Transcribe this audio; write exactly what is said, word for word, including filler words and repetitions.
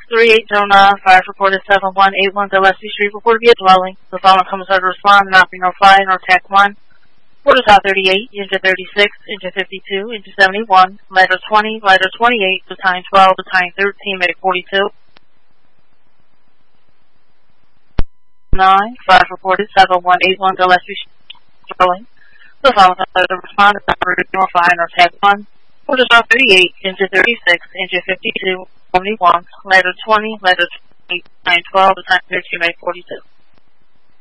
three eight zero nine, five reported seven one eight one Gillespie Street, reported via dwelling. The following comes out to respond, not being no fly, nor tac one. Order top thirty-eight, engine thirty-six, engine fifty-two, engine seventy-one, ladder twenty, ladder twenty-eight, battalion twelve, battalion thirteen, Meg forty-two. nine, five reported seven one eight one Gillespie Street, dwelling. The following comes out to respond, not being no fly, nor tac one. Order top thirty-eight, engine thirty-six, engine fifty-two, seventy-one, ladder twenty, ladder twenty, battalion twelve, battalion thirteen, Meg forty-two.